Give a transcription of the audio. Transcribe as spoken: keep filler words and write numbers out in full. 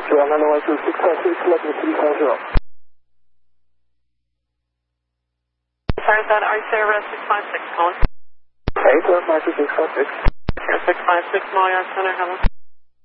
Joel nine one two six five six, select me three five zero. Sorry, is that R C R six five six calling? Hey, twelve five six five six. six five six, Mall Yard Center, hello.